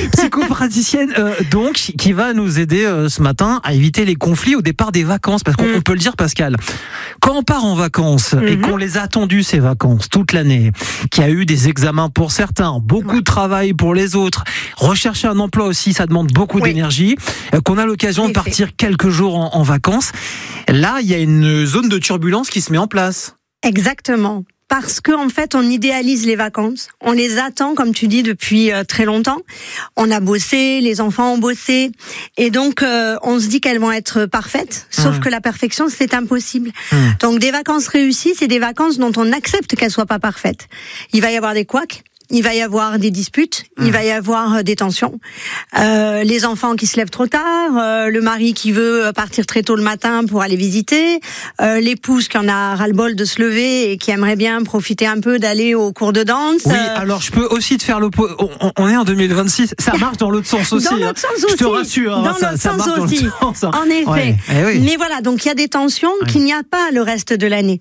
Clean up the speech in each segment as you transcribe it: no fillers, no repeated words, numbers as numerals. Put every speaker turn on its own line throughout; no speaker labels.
Psychopraticienne, donc, qui va nous aider ce matin à éviter les conflits au départ des vacances. Parce qu'on peut le dire, Pascal, quand on part en vacances et qu'on les a attendues ces vacances toute l'année, qu'il y a eu des examens pour certains, beaucoup de travail pour les autres, rechercher un emploi aussi, ça demande beaucoup d'énergie, qu'on a l'occasion de partir quelques jours en vacances. Là, il y a une zone de turbulence qui se met en place.
Exactement. Parce que en fait, on idéalise les vacances. On les attend, comme tu dis, depuis très longtemps. On a bossé, les enfants ont bossé. Et donc, on se dit qu'elles vont être parfaites. Sauf que la perfection, c'est impossible. Donc, des vacances réussies, c'est des vacances dont on accepte qu'elles soient pas parfaites. Il va y avoir des couacs. Il va y avoir des disputes, il va y avoir des tensions, les enfants qui se lèvent trop tard, le mari qui veut partir très tôt le matin pour aller visiter, l'épouse qui en a ras-le-bol de se lever et qui aimerait bien profiter un peu d'aller au cours de danse.
Oui, alors je peux aussi te faire l'opposé. On est en 2026, ça marche dans l'autre sens aussi.
Dans l'autre sens aussi.
Je te rassure,
dans l'autre
ça marche
sens aussi.
Dans l'autre sens.
En effet.
Ouais. Oui.
Mais voilà, donc il y a des tensions qu'il n'y a pas le reste de l'année.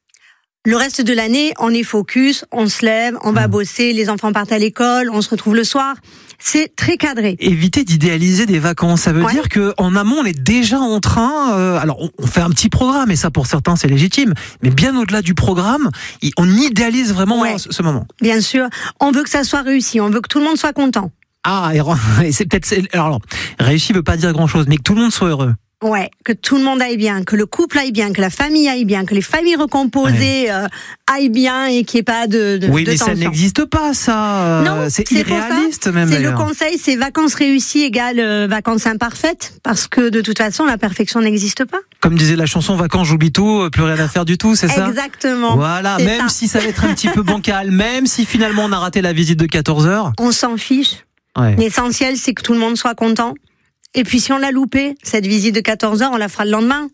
Le reste de l'année, on est focus, on se lève, on va bosser, les enfants partent à l'école, on se retrouve le soir. C'est très cadré.
Éviter d'idéaliser des vacances, ça veut dire que en amont, on est déjà en train. Alors, on fait un petit programme, et ça pour certains c'est légitime. Mais bien au-delà du programme, on idéalise vraiment ce moment.
Bien sûr, on veut que ça soit réussi, on veut que tout le monde soit content.
Ah, et c'est peut-être. Alors, réussi veut pas dire grand-chose, mais que tout le monde soit heureux.
Ouais, que tout le monde aille bien, que le couple aille bien, que la famille aille bien, que les familles recomposées aillent bien et qu'il n'y ait pas de
oui, mais
tension.
Ça n'existe pas, ça.
Non,
c'est irréaliste même.
C'est
d'ailleurs.
le conseil, c'est vacances réussies égale vacances imparfaites, parce que de toute façon, la perfection n'existe pas.
Comme disait la chanson, vacances j'oublie tout, plus rien à faire du tout, c'est ça ?
Exactement.
Voilà, même si ça va être un petit peu bancal, même si finalement on a raté la visite de 14 heures.
On s'en fiche. L'essentiel, c'est que tout le monde soit content. Et puis si on l'a loupé, cette visite de 14 heures, on la fera le lendemain.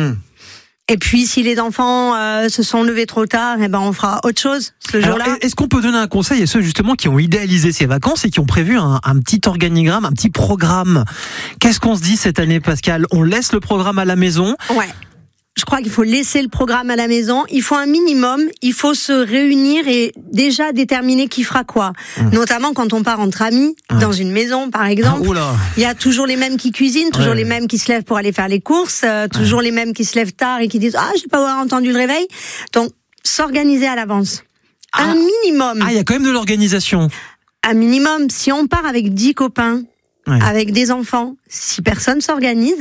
Et puis si les enfants se sont levés trop tard, eh ben on fera autre chose ce jour-là.
Est-ce qu'on peut donner un conseil à ceux justement qui ont idéalisé ces vacances et qui ont prévu un petit organigramme, un petit programme ? Qu'est-ce qu'on se dit cette année, Pascal ? On laisse le programme à la maison ?
Ouais. Je crois qu'il faut laisser le programme à la maison. Il faut un minimum. Il faut se réunir et déjà déterminer qui fera quoi. Notamment quand on part entre amis, dans une maison par exemple. Il y a toujours les mêmes qui cuisinent, toujours les mêmes qui se lèvent pour aller faire les courses, toujours les mêmes qui se lèvent tard et qui disent « Ah, j'ai pas entendu le réveil ». Donc, s'organiser à l'avance. Un minimum.
Ah, il y a quand même de l'organisation.
Un minimum. Si on part avec 10 copains, avec des enfants, si personne s'organise...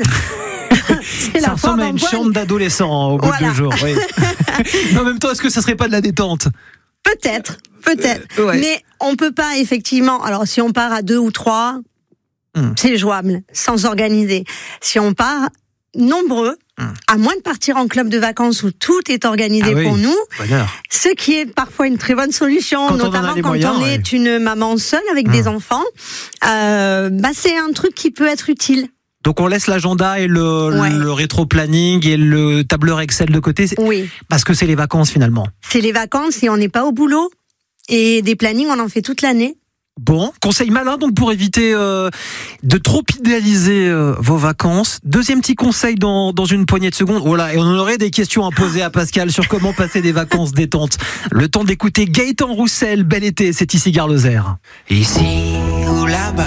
Ça ressemble à une chambre d'adolescent au bout de 2 jours. Oui. Mais en même temps, est-ce que ça serait pas de la détente ?
Peut-être. Mais on peut pas effectivement. Alors, si on part à 2 ou 3, c'est jouable, sans s'organiser. Si on part nombreux, à moins de partir en club de vacances où tout est organisé pour nous, ce qui est parfois une très bonne solution, notamment quand on est une maman seule avec des enfants, c'est un truc qui peut être utile.
Donc on laisse l'agenda et le rétro-planning et le tableur Excel de côté, parce que c'est les vacances finalement.
C'est les vacances et on n'est pas au boulot. Et des plannings, on en fait toute l'année.
Bon, conseil malin donc pour éviter de trop idéaliser vos vacances. Deuxième petit conseil dans une poignée de secondes. Voilà, et on aurait des questions à poser à Pascal sur comment passer des vacances détentes. Le temps d'écouter Gaëtan Roussel, Bel été, c'est ici Gare Lozère.
Ici ou là-bas,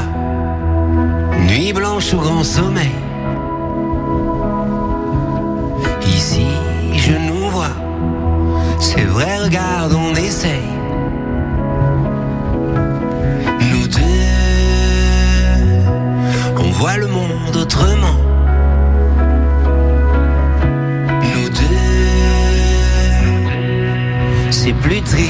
nuit blanche ou grand sommeil. Ici, je nous vois. C'est vrai, regarde, on essaye. Nous deux, on voit le monde autrement. Nous deux, c'est plus triste.